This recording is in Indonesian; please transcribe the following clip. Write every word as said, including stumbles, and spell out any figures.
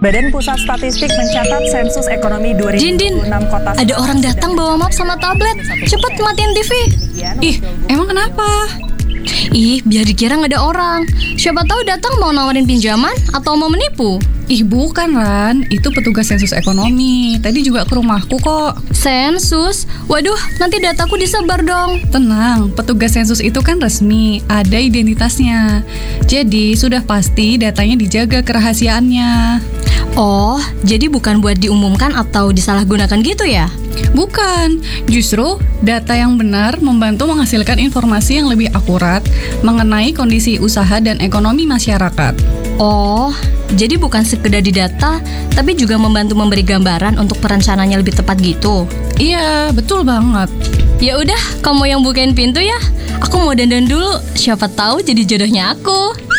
Badan Pusat Statistik mencatat sensus ekonomi dua ribu dua puluh enam Din, kota ada orang datang bawa map sama tablet. Cepet matiin T V. Ih, emang kenapa? Ih, biar dikira nggak ada orang. Siapa tahu datang mau nawarin pinjaman atau mau menipu. Ih, bukan Ran, itu petugas sensus ekonomi. Tadi juga ke rumahku kok. Sensus? Waduh, nanti dataku disebar dong. Tenang, petugas sensus itu kan resmi, ada identitasnya. Jadi, sudah pasti datanya dijaga kerahasiaannya. Oh, jadi bukan buat diumumkan atau disalahgunakan gitu ya? Bukan, justru data yang benar membantu menghasilkan informasi yang lebih akurat mengenai kondisi usaha dan ekonomi masyarakat. Oh, jadi bukan sekedar didata, tapi juga membantu memberi gambaran untuk perencanaannya lebih tepat gitu. Iya, betul banget. Ya udah, kamu yang bukain pintu ya. Aku mau dandan dulu, siapa tahu jadi jodohnya aku.